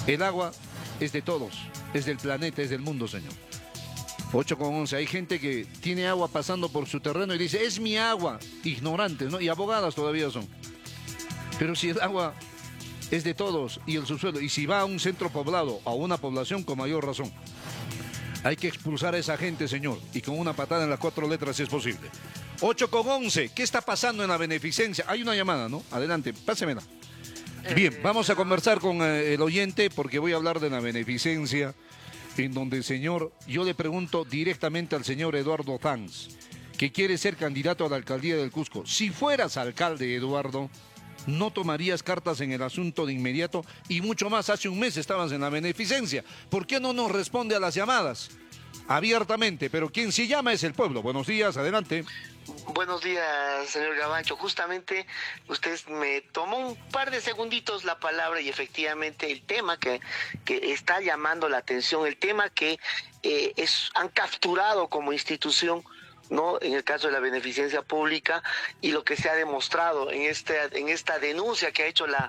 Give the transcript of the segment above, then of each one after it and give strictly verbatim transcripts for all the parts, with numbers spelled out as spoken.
El agua es de todos, es del planeta, es del mundo, señor. ocho con once. Hay gente que tiene agua pasando por su terreno y dice, es mi agua. Ignorantes, ¿no? Y abogadas todavía son. Pero si el agua es de todos y el subsuelo, y si va a un centro poblado, a una población, con mayor razón. Hay que expulsar a esa gente, señor, y con una patada en las cuatro letras si es posible. ocho con once. ¿Qué está pasando en la beneficencia? Hay una llamada, ¿no? Adelante, pásemela. Bien, vamos a conversar con eh, el oyente porque voy a hablar de la beneficencia, en donde, señor, yo le pregunto directamente al señor Eduardo Sanz, que quiere ser candidato a la alcaldía del Cusco. Si fueras alcalde, Eduardo, ¿no tomarías cartas en el asunto de inmediato? Y mucho más, hace un mes estabas en la beneficencia. ¿Por qué no nos responde a las llamadas? Abiertamente, pero quien sí llama es el pueblo. Buenos días, adelante. Buenos días, señor Gavancho. Justamente usted me tomó un par de segunditos la palabra y efectivamente el tema que, que está llamando la atención, el tema que eh, es, han capturado como institución, ¿no? En el caso de la beneficencia pública, y lo que se ha demostrado en este en esta denuncia que ha hecho la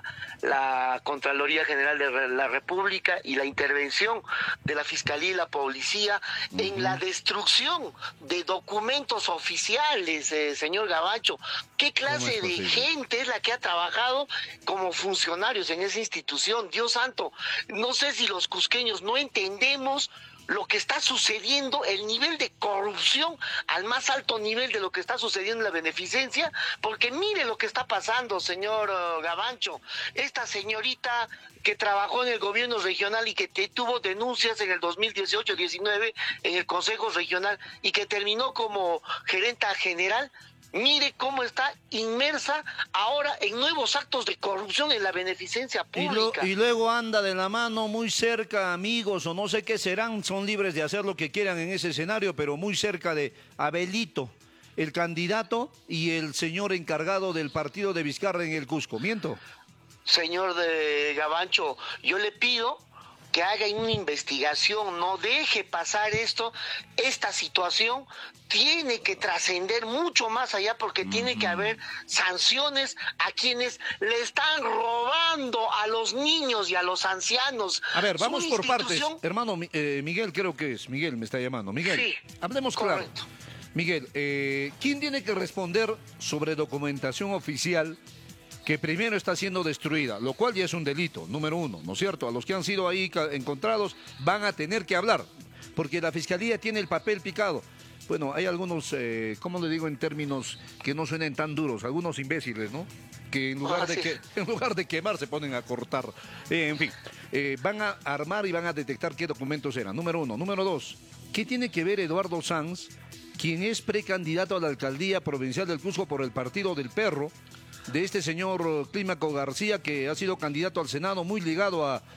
la Contraloría General de la República y la intervención de la Fiscalía y la Policía uh-huh. en la destrucción de documentos oficiales, eh, señor Gavancho. ¿Qué clase de gente es la que ha trabajado como funcionarios en esa institución? Dios santo, no sé si los cusqueños no entendemos lo que está sucediendo, el nivel de corrupción al más alto nivel de lo que está sucediendo en la beneficencia, porque mire lo que está pasando, señor uh, Gavancho. Esta señorita que trabajó en el gobierno regional y que te, tuvo denuncias en el dos mil dieciocho diecinueve en el Consejo Regional y que terminó como gerenta general, mire cómo está inmersa ahora en nuevos actos de corrupción en la beneficencia pública. Y, lo, y luego anda de la mano muy cerca, amigos, o no sé qué serán, son libres de hacer lo que quieran en ese escenario, pero muy cerca de Abelito, el candidato y el señor encargado del partido de Vizcarra en el Cusco. ¿Miento? Señor de Gavancho, yo le pido que haga una investigación, no deje pasar esto, esta situación tiene que trascender mucho más allá porque uh-huh. tiene que haber sanciones a quienes le están robando a los niños y a los ancianos. A ver, vamos por institución... partes. Hermano, eh, Miguel creo que es, Miguel me está llamando. Miguel, sí, hablemos correcto. Claro. Miguel, eh, ¿quién tiene que responder sobre documentación oficial que primero está siendo destruida, lo cual ya es un delito, número uno, ¿no es cierto? A los que han sido ahí encontrados van a tener que hablar, porque la Fiscalía tiene el papel picado. Bueno, hay algunos, eh, ¿cómo le digo en términos que no suenen tan duros? Algunos imbéciles, ¿no? Que en lugar, ah, de, sí. que, en lugar de quemar se ponen a cortar. Eh, en fin, eh, van a armar y van a detectar qué documentos eran, número uno. Número dos, ¿qué tiene que ver Eduardo Sanz, quien es precandidato a la alcaldía provincial del Cusco por el Partido del Perro, de este señor Clímaco García, que ha sido candidato al Senado, muy ligado a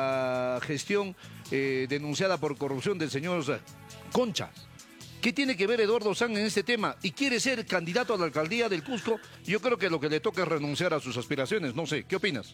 la gestión eh, denunciada por corrupción del señor Concha? ¿Qué tiene que ver Eduardo Sanz en este tema? ¿Y quiere ser candidato a la alcaldía del Cusco? Yo creo que lo que le toca es renunciar a sus aspiraciones. No sé, ¿qué opinas?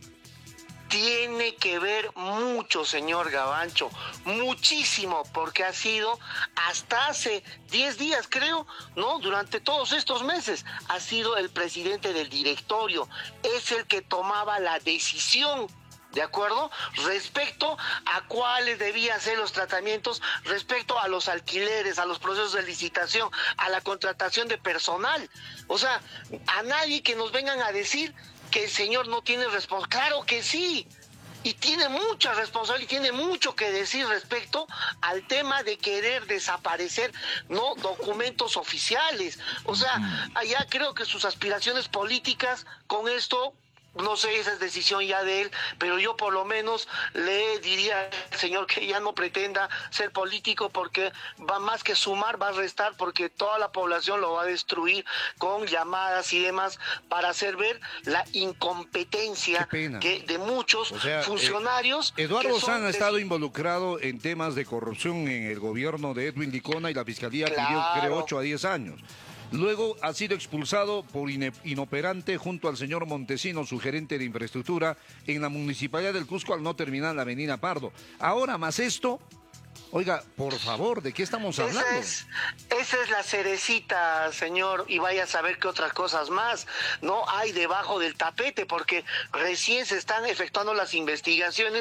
Tiene que ver mucho, señor Gavancho, muchísimo, porque ha sido hasta hace diez días, creo, ¿no? Durante todos estos meses, ha sido el presidente del directorio, es el que tomaba la decisión, ¿de acuerdo? Respecto a cuáles debían ser los tratamientos, respecto a los alquileres, a los procesos de licitación, a la contratación de personal. O sea, a nadie que nos vengan a decir que el señor no tiene responsabilidad. Claro que sí, y tiene mucha responsabilidad y tiene mucho que decir respecto al tema de querer desaparecer, no, documentos oficiales. O sea, allá creo que sus aspiraciones políticas con esto, no sé, esa es decisión ya de él, pero yo por lo menos le diría al señor que ya no pretenda ser político, porque va más que sumar, va a restar, porque toda la población lo va a destruir con llamadas y demás para hacer ver la incompetencia que de muchos o sea, funcionarios. Eh, Eduardo Sanz ha estado involucrado en temas de corrupción en el gobierno de Edwin Licona y la Fiscalía claro. pidió creo ocho a diez años. Luego ha sido expulsado por inoperante junto al señor Montesino, su gerente de infraestructura, en la Municipalidad del Cusco al no terminar la avenida Pardo. Ahora más esto, oiga, por favor, ¿de qué estamos hablando? Esa es, esa es la cerecita, señor, y vaya a saber qué otras cosas más no hay debajo del tapete, porque recién se están efectuando las investigaciones